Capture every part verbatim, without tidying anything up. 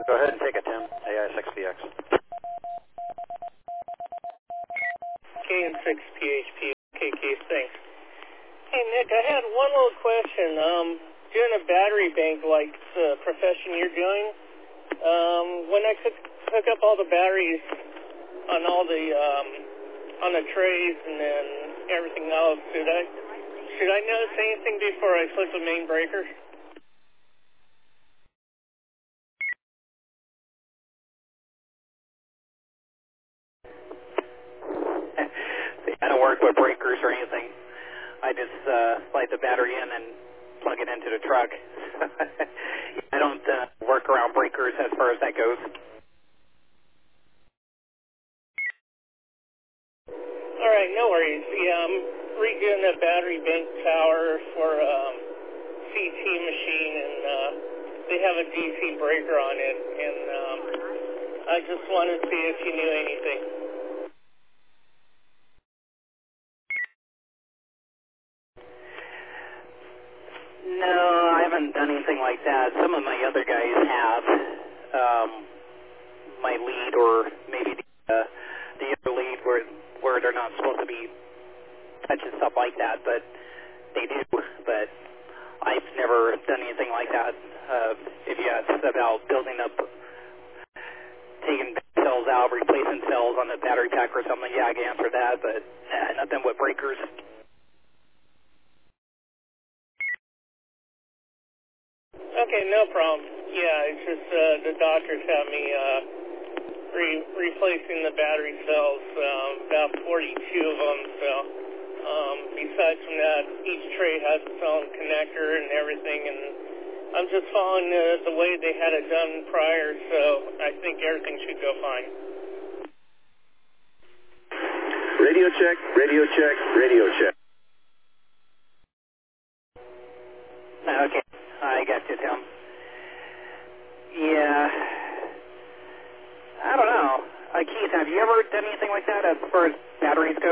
Go ahead and take it, Tim. A I six P X. K N six P H P. Okay, Keith, thanks. Hey, Nick, I had one little question. Um, doing a battery bank like the profession you're doing, um, when I could hook up all the batteries on all the, um, on the trays and then everything else, should I, should I notice anything before I flip the main breaker? I don't work with breakers or anything. I just uh, slide the battery in and plug it into the truck. I don't uh, work around breakers as far as that goes. All right, no worries. Yeah, I'm redoing the battery bank tower for um, C T machine, and uh, they have a D C breaker on it, and um, I just wanted to see if you knew anything. No, I haven't done anything like that. Some of my other guys have. Um, my lead, or maybe the, uh, the other lead, where where they're not supposed to be touching stuff like that, but they do. But I've never done anything like that. Uh, if you ask about building up, taking cells out, replacing cells on the battery pack or something, yeah, I can answer that, but uh, nothing with breakers. Okay, no problem. Yeah, it's just uh, the doctors have me uh, re replacing the battery cells, um, about forty-two of them. So um, besides from that, each tray has its own connector and everything, and I'm just following the, the way they had it done prior, so I think everything should go fine. Radio check, radio check, radio check. Okay, I got you, Tim. Yeah, I don't know. Uh, Keith, have you ever done anything like that as far as batteries go?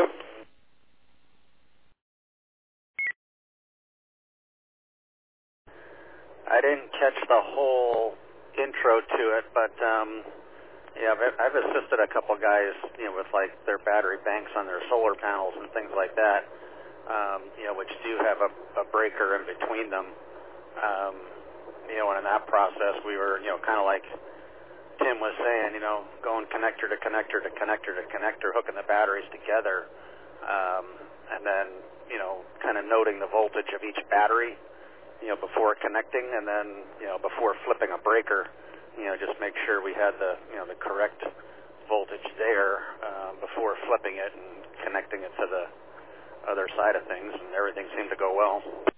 I didn't catch the whole intro to it, but um, yeah, I've, I've assisted a couple guys, you know, with like their battery banks on their solar panels and things like that, um, you know, which do have a, a breaker in between them. Um, you know, and in that process, we were, you know, kind of like Tim was saying, you know, going connector to connector to connector to connector, hooking the batteries together, um, and then, you know, kind of noting the voltage of each battery, you know, before connecting, and then, you know, before flipping a breaker, you know, just make sure we had the, you know, the correct voltage there uh, before flipping it and connecting it to the other side of things, and everything seemed to go well.